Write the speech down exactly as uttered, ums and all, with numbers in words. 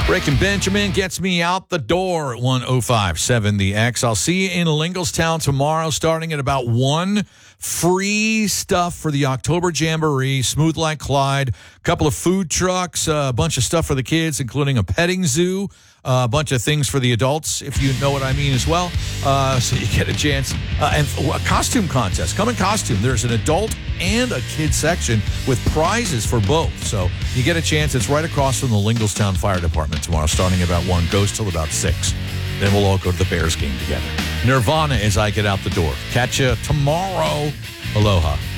Rick and Benjamin gets me out the door at one oh five point seven The X. I'll see you in Linglestown tomorrow starting at about one. Free stuff for the October Jamboree, Smooth Like Clyde, a couple of food trucks, a bunch of stuff for the kids, including a petting zoo, uh, a bunch of things for the adults, if you know what I mean as well. Uh, so you get a chance. Uh, and a costume contest. Come in costume. There's an adult and a kid section with prizes for both. So you get a chance. It's right across from the Linglestown Fire Department tomorrow, starting about one, goes till about six. Then we'll all go to the Bears game together. Nirvana as I get out the door. Catch you tomorrow. Aloha.